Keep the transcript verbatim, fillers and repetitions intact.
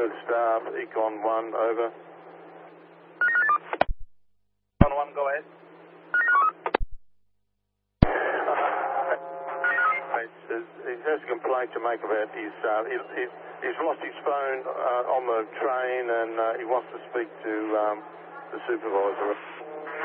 Pittsburgh Star, Econ one, over. Econ one, go ahead. He has a complaint to make about his, uh, he, he, he's lost his phone uh, on the train, and uh, he wants to speak to um, the supervisor.